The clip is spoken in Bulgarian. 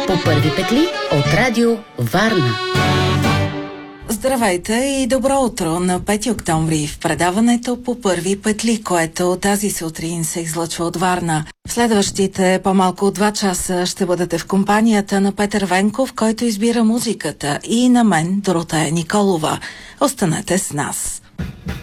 По първи петли от Радио Варна. Здравейте и добро утро на 5 октомври в предаването По първи петли, което тази сутрин се излъчва от Варна. В следващите по-малко от 2 часа ще бъдете в компанията на Петър Венков, който избира музиката, и на мен, Доротея Николова. Останете с нас.